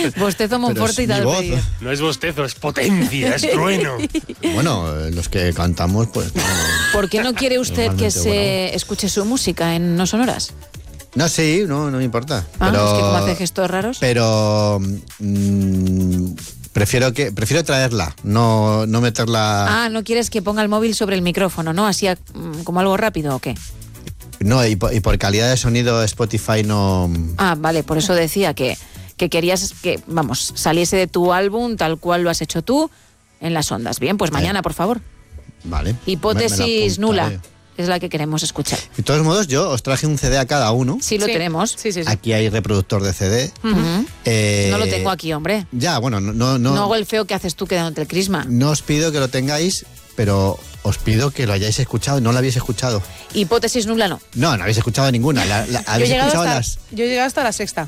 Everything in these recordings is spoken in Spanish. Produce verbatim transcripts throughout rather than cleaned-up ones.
Bostezo, Monforte y tal. No es bostezo, es potencia, es trueno. Bueno, los que cantamos, pues... No, ¿Por qué no quiere usted que se bueno. escuche su música en No Sonoras? No, sí, no, no me importa. Ah, pero, es que como hace gestos raros. Pero... Mmm, prefiero que prefiero traerla, no, no meterla... Ah, ¿no quieres que ponga el móvil sobre el micrófono, no? Así como algo rápido, ¿o qué? No, y por, y por calidad de sonido Spotify no... Ah, vale, por eso decía que, que querías que, vamos, saliese de tu álbum tal cual lo has hecho tú en las ondas. Bien, pues mañana, eh. por favor. Vale. Hipótesis me, me nula es la que queremos escuchar. De todos modos, yo os traje un C D a cada uno. Sí, lo sí. tenemos. Sí, sí, sí. Aquí hay reproductor de C D. Uh-huh. eh, no lo tengo aquí, hombre. Ya, bueno, no... No, no, no hago el feo que haces tú quedándote el crisma. No os pido que lo tengáis, pero os pido que lo hayáis escuchado. No lo habéis escuchado. Hipótesis nula no. No, no habéis escuchado ninguna. La, la, ¿habéis yo, he escuchado hasta, las... yo he llegado hasta la sexta.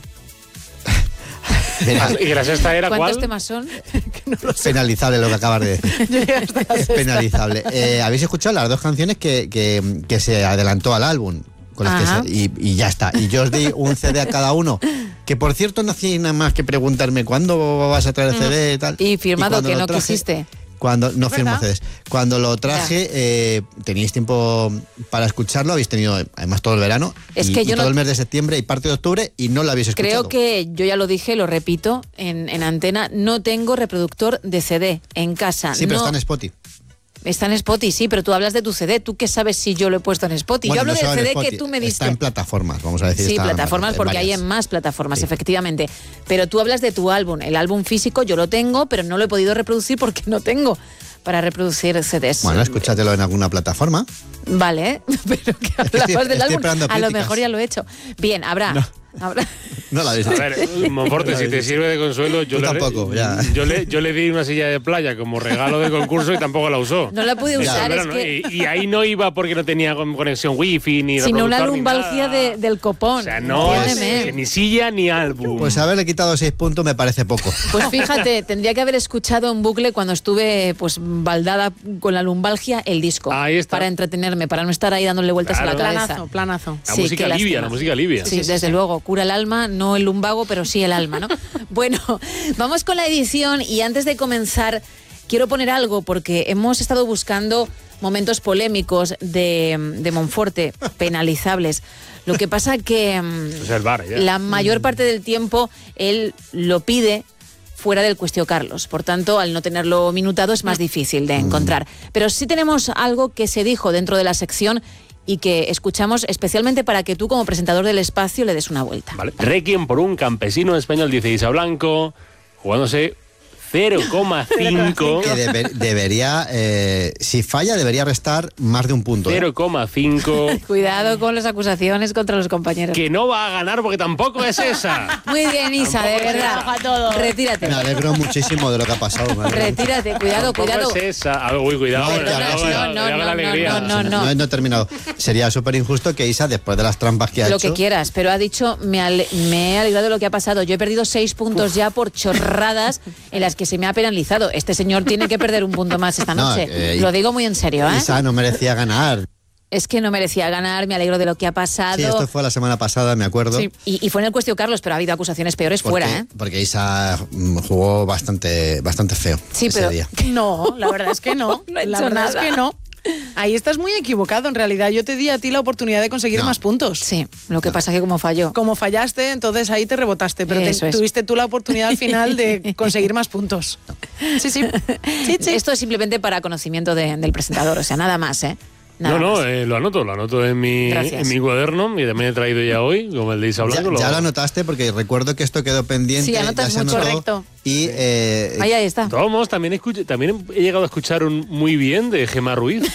Mira, ¿y la sexta era ¿Cuántos cuál? temas son? Que no lo sé. Penalizable lo que acabas de decir. Yo llegué hasta la Es sexta. penalizable. Eh, ¿Habéis escuchado las dos canciones que, que, que se adelantó al álbum? Con las que se, y, y ya está. Y yo os di un C D a cada uno. Que por cierto no hacía nada más que preguntarme ¿cuándo vas a traer el C D y tal? Y firmado y que no traje, quisiste. Cuando no firmo C Ds. Cuando lo traje, Ya. eh, teníais tiempo para escucharlo, habéis tenido además todo el verano. Es y, que yo y todo no... el mes de septiembre y parte de octubre y no lo habéis escuchado. Creo que yo ya lo dije, lo repito en, en antena, no tengo reproductor de C D en casa. Sí, pero no... está en Spotify. Está en Spotify, sí, pero tú hablas de tu C D. ¿Tú qué sabes si yo lo he puesto en Spotify? Bueno, yo hablo no del solo C D en Spotify, que tú me diste. Está en plataformas, vamos a decir. Sí, está plataformas en porque varias. hay en más plataformas, Sí. efectivamente. Pero tú hablas de tu álbum. El álbum físico yo lo tengo, pero no lo he podido reproducir porque no tengo para reproducir C Ds. Bueno, escúchatelo en alguna plataforma. Vale, pero que hablabas estoy- del estoy álbum. esperando A lo críticas. mejor ya lo he hecho. Bien, habrá. No. habrá. No la habéis A visto. ver, Monforte, si te sirve de consuelo, yo, Tú le, tampoco, ya. yo, le, yo le di una silla de playa como regalo de concurso y tampoco la usó. No la pude Ya. usar, es Verano, que... y, y ahí no iba porque no tenía con- conexión wifi ni Sino una reproductor, ni lumbalgia nada. de, del copón. O sea, no es Entiéndeme. que ni silla ni álbum. Pues haberle quitado seis puntos me parece poco. Pues fíjate, tendría que haber escuchado en bucle cuando estuve pues baldada con la lumbalgia el disco. Ahí está. Para entretenerme, para no estar ahí dándole vueltas Claro. a la cabeza. Planazo, planazo. la sí, música qué alivia, lástima. la música alivia. Sí, Sí, sí, desde sí. luego, cura el alma, no el lumbago, pero sí el alma, ¿no? Bueno, vamos con la edición y antes de comenzar quiero poner algo porque hemos estado buscando momentos polémicos de, de Monforte, penalizables. Lo que pasa que mm, O sea, el bar, ya. la mayor parte del tiempo él lo pide fuera del Cuestió Carlos. Por tanto, al no tenerlo minutado es más difícil de encontrar. Pero sí tenemos algo que se dijo dentro de la sección y que escuchamos especialmente para que tú, como presentador del espacio, le des una vuelta. Vale. Requiem por un campesino español, dice Isa Blanco, jugándose cero coma cinco. Que debe- debería, eh, si falla, debería restar más de un punto. ¿eh? cero coma cinco. Cuidado con las acusaciones contra los compañeros. Que no va a ganar porque tampoco es esa. Muy bien, Isa, de verdad. Retírate. Me alegro muchísimo de lo que ha pasado. me alegro. Retírate, cuidado, Tampoco cuidado. es esa. A ver, uy, cuidado. No, eh, no, luego, no, luego, no, luego no, la alegría. no, no, no. No, no he terminado. Sería súper injusto que Isa, después de las trampas que ha Lo hecho... que quieras, pero ha dicho, me, ale- me he alegrado de lo que ha pasado. Yo he perdido seis puntos ya por chorradas en las que se me ha penalizado. Este señor tiene que perder un punto más esta No, noche. eh, Lo digo muy en serio, ¿eh? Isa no merecía ganar. Es que no merecía ganar, me alegro de lo que ha pasado. Sí, esto fue la semana pasada, me acuerdo. Sí, y, y fue en el Cuestión Carlos, pero ha habido acusaciones peores Porque, fuera, ¿eh? porque Isa mm, jugó bastante, bastante feo Sí, ese pero- día. No, la verdad es que no. No he la hecho verdad nada. es que no. Ahí estás muy equivocado, en realidad. Yo te di a ti la oportunidad de conseguir No. más puntos. Sí, lo que pasa es que como falló. Como fallaste, entonces ahí te rebotaste, pero te- Eso es. tuviste tú la oportunidad al final de conseguir más puntos. Sí, sí. Sí, sí. Esto es simplemente para conocimiento de- del presentador, o sea, nada más, ¿eh? Nada No, no, más. eh, lo anoto, lo anoto en mi, Gracias. en mi cuaderno y también he traído ya hoy, como el de Isa Ya, Blanco. ya lo anotaste porque recuerdo que esto quedó pendiente. Sí, anotas ya se mucho. anotó. Correcto. Y eh, Ahí, ahí está. Tomos, también, escuché, también he llegado a escuchar un muy bien de Gemma Ruiz.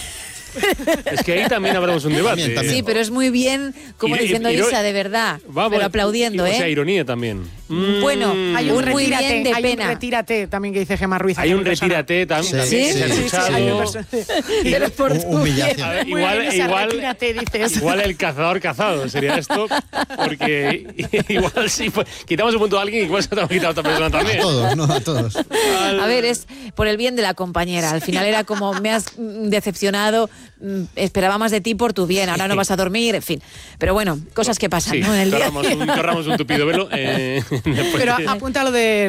Es que ahí también habremos un debate. También, también. Sí, pero es muy bien, como Iro- diciendo iro- Isa, de verdad. Vamos, pero aplaudiendo, y- ¿eh? O sea, ironía también. Mm, Bueno, Hay un, Un muy retírate, bien de hay pena. un retírate también que dice Gemma Ruiz. hay aquí un en persona. retírate también. Sí, también sí, que se ha sí, sí, escuchado. hay un perso- Pero por hu- tu humillación. bien. A ver, Muy igual, bien, esa igual, retírate, dices. igual el cazador cazado sería esto, porque igual si fue- quitamos un punto a alguien, igual se te ha quitado a otra persona a también. todos, ¿no? A todos. A ver, es por el bien de la compañera. Al final era como, me has mm, decepcionado, mm, esperaba más de ti por tu bien, ahora no vas a dormir, en fin. Pero bueno, cosas que pasan, Sí, ¿no? En el día. corramos un, corramos un tupido velo. eh, después Pero de- apunta lo de